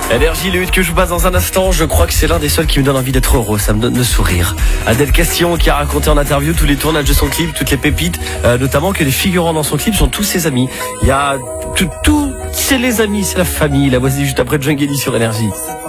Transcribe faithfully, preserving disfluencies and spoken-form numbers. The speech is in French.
Énergie, le hit que je vous passe dans un instant, je crois que c'est l'un des seuls qui me donne envie d'être heureux, ça me donne le sourire. Adèle Castillon qui a raconté en interview tous les tournages de son clip, toutes les pépites, euh, notamment que les figurants dans son clip sont tous ses amis. Il y a tout, tout c'est les amis, c'est la famille. La voici juste après Jungle sur Énergie.